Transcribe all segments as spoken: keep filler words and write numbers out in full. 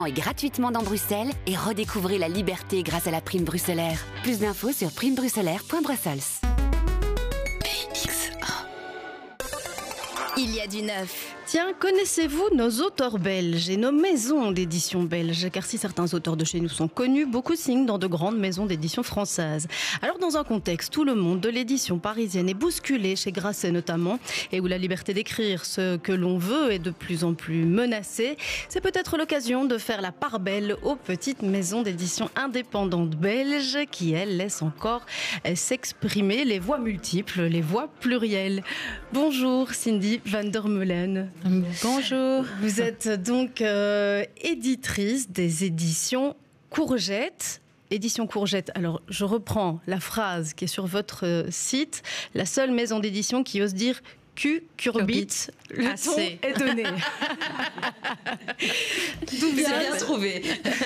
Et gratuitement dans Bruxelles et redécouvrez la liberté grâce à la prime bruxellaire. Plus d'infos sur prime bruxellaire point brussels. P X un. Il y a du neuf. Tiens, connaissez-vous nos auteurs belges et nos maisons d'édition belges? Car si certains auteurs de chez nous sont connus, beaucoup signent dans de grandes maisons d'édition françaises. Alors dans un contexte où le monde de l'édition parisienne est bousculé, chez Grasset notamment, et où la liberté d'écrire ce que l'on veut est de plus en plus menacée, c'est peut-être l'occasion de faire la part belle aux petites maisons d'édition indépendantes belges qui, elles, laissent encore s'exprimer les voix multiples, les voix plurielles. Bonjour Cindy van der Meulen. Bonjour. Vous êtes donc euh, éditrice des éditions Courgette. Édition Courgette. Alors, je reprends la phrase qui est sur votre euh, site. La seule maison d'édition qui ose dire Q, Curbit, le ton est donné. D'où vient bien trouvé.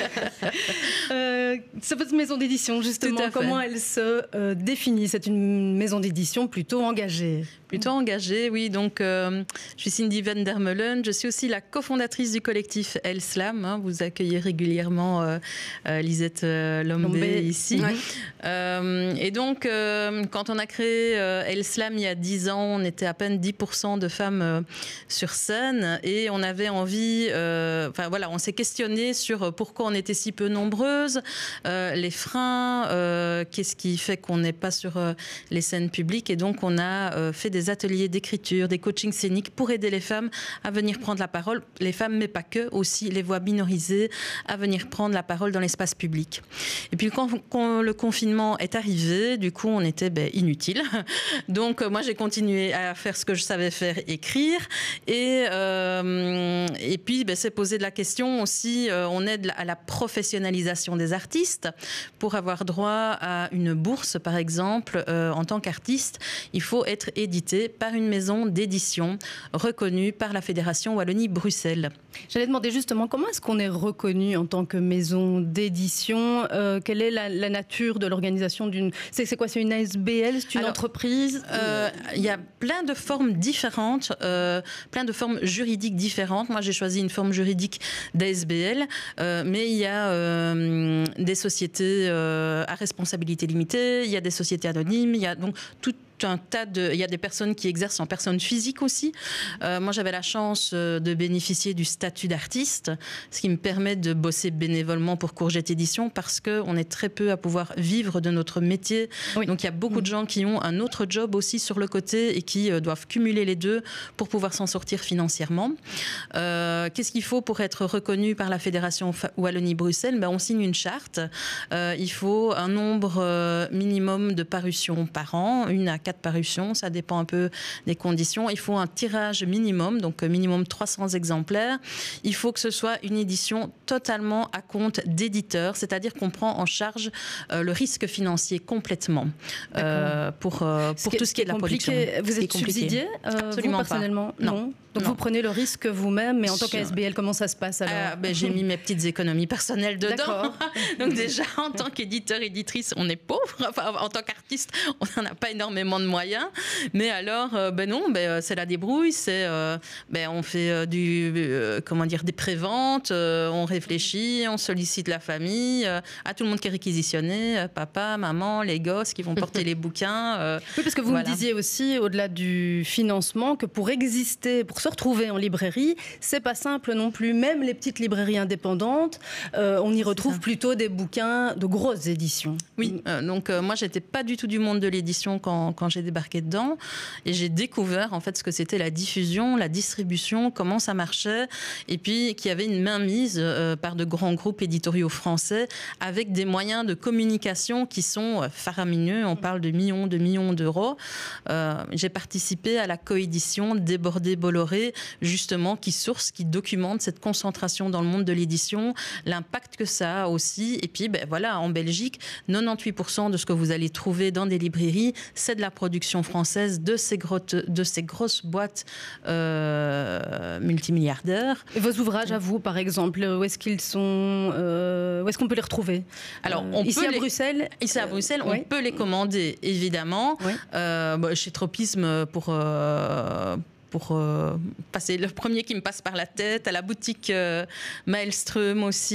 euh, C'est votre maison d'édition, justement. Comment elle se euh, définit? C'est une maison d'édition plutôt engagée. Plutôt engagée, oui. Donc, euh, je suis Cindy van der Meulen. Je suis aussi la cofondatrice du collectif El Slam. Hein. Vous accueillez régulièrement euh, euh, Lisette euh, Lombé ici. Ouais. Euh, et donc, euh, quand on a créé euh, El Slam il y a dix ans, on était à peine dix pour cent de femmes euh, sur scène et on avait envie, euh, enfin voilà, on s'est questionné sur pourquoi on était si peu nombreuses, euh, les freins, euh, qu'est-ce qui fait qu'on n'est pas sur euh, les scènes publiques, et donc on a euh, fait des ateliers d'écriture, des coachings scéniques pour aider les femmes à venir prendre la parole, les femmes mais pas que, aussi les voix minorisées à venir prendre la parole dans l'espace public. Et puis quand, quand le confinement est arrivé, du coup on était ben, inutile, donc euh, moi j'ai continué à faire ce que je savais faire, écrire, et, euh, et puis ben, c'est poser de la question aussi, euh, on aide à la professionnalisation des artistes. Pour avoir droit à une bourse par exemple, euh, en tant qu'artiste, il faut être édité par une maison d'édition reconnue par la Fédération Wallonie-Bruxelles. J'allais demander justement comment est-ce qu'on est reconnu en tant que maison d'édition, euh, quelle est la, la nature de l'organisation d'une... C'est, c'est quoi, c'est une A S B L, c'est une Alors, entreprise? euh, Il y a plein de formes différentes, euh, plein de formes juridiques différentes. Moi, j'ai choisi une forme juridique d'A S B L, euh, mais il y a euh, des sociétés euh, à responsabilité limitée, il y a des sociétés anonymes, il y a donc tout un tas de... Il y a des personnes qui exercent en personne physique aussi. Euh, moi, j'avais la chance de bénéficier du statut d'artiste, ce qui me permet de bosser bénévolement pour Courgette Édition parce qu'on est très peu à pouvoir vivre de notre métier. Oui. Donc, il y a beaucoup de gens qui ont un autre job aussi sur le côté et qui euh, doivent cumuler les deux pour pouvoir s'en sortir financièrement. Euh, qu'est-ce qu'il faut pour être reconnu par la Fédération Wallonie-Bruxelles? Ben, on signe une charte. Euh, il faut un nombre euh, minimum de parutions par an, une à quatre parutions, ça dépend un peu des conditions. Il faut un tirage minimum, donc minimum trois cents exemplaires. Il faut que ce soit une édition totalement à compte d'éditeur, c'est-à-dire qu'on prend en charge euh, le risque financier complètement euh, pour, euh, pour ce tout ce qui est de la production. Vous êtes subsidié euh, Absolument vous, personnellement? pas. Non. non. Donc non. Vous prenez le risque vous-même, mais en tant qu'A S B L, comment ça se passe alors? euh, ben, J'ai mis mes petites économies personnelles dedans. Donc déjà, en tant qu'éditeur, éditrice, on est pauvre. Enfin, en tant qu'artiste, on n'en a pas énormément de moyens. Mais alors, euh, ben non, ben, c'est la débrouille. C'est, euh, ben, on fait euh, du, euh, comment dire, des préventes, euh, on réfléchit, on sollicite la famille, euh, à tout le monde qui est réquisitionné, euh, papa, maman, les gosses qui vont porter les bouquins. Euh, oui, parce que vous voilà. me disiez aussi, au-delà du financement, que pour exister, pour se retrouver en librairie, c'est pas simple non plus. Même les petites librairies indépendantes, euh, on y retrouve plutôt des bouquins de grosses éditions. Oui, euh, donc euh, moi j'étais pas du tout du monde de l'édition quand, quand j'ai débarqué dedans, et j'ai découvert en fait ce que c'était la diffusion, la distribution, comment ça marchait, et puis qu'il y avait une mainmise euh, par de grands groupes éditoriaux français avec des moyens de communication qui sont euh, faramineux. On parle de millions de millions d'euros. Euh, j'ai participé à la coédition Débordé-Bolloré, justement, qui source, qui documente cette concentration dans le monde de l'édition, l'impact que ça a aussi. Et puis, ben voilà, en Belgique, quatre-vingt-dix pour cent de ce que vous allez trouver dans des librairies, c'est de la production française de ces, grottes, de ces grosses boîtes euh, multimilliardaires. Et vos ouvrages à vous, par exemple, où est-ce qu'ils sont, euh, où est-ce qu'on peut les retrouver? Alors, on ici peut à les, Bruxelles. Ici à Bruxelles, on oui. peut les commander, évidemment. Oui. Euh, bah, chez Tropisme pour. Euh, pour euh, passer le premier qui me passe par la tête, à la boutique euh, Maelström aussi.